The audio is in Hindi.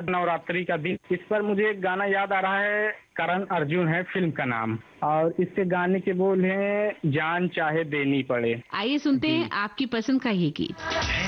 नवरात्रि का दिन। इस पर मुझे एक गाना याद आ रहा है, करण अर्जुन है फिल्म का नाम, और इसके गाने के बोल हैं, जान चाहे देनी पड़े। आइए सुनते हैं आपकी पसंद का ये गीत।